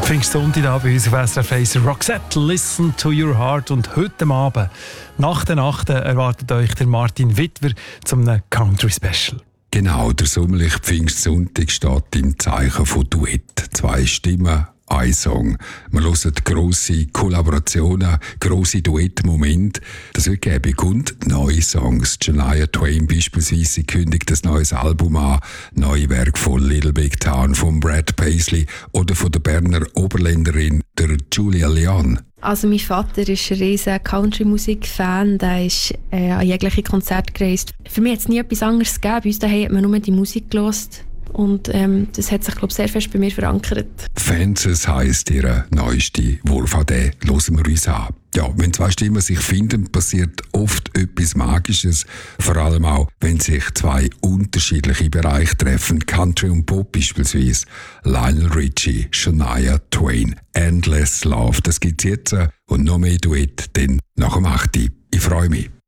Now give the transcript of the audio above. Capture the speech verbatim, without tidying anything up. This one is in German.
Pfingstsonntag da bei uns auf S R F eins. Roxette, Listen to Your Heart. Und heute Abend, nach der Nacht, erwartet euch der Martin Wittwer zum Country-Special. Genau, der sommerliche Pfingstsonntag steht im Zeichen von Duett. Zwei Stimmen, ein Song. Wir hören grosse Kollaborationen, grosse Duettmomente. Das wird gäbig und neue Songs. Shania Twain beispielsweise kündigt ein neues Album an. Neue Werke von Little Big Town, von Brad Paisley oder von der Berner Oberländerin der Julia Leon. Also mein Vater ist ein riesiger Country-Musik-Fan, der ist äh, an jegliche Konzerte gereist. Für mich hat es nie etwas anderes gegeben. Bei uns daheim hat man nur die Musik gehört. Und ähm, das hat sich, glaube ich, sehr fest bei mir verankert. Fences heisst ihre neueste Wohlfahrt. Hören wir uns an. Ja, wenn zwei Stimmen sich finden, passiert oft etwas Magisches. Vor allem auch, wenn sich zwei unterschiedliche Bereiche treffen. Country und Pop beispielsweise. Lionel Richie, Shania Twain. Endless Love. Das gibt's jetzt. Und noch mehr Duett, dann nach dem achten. Ich freue mich.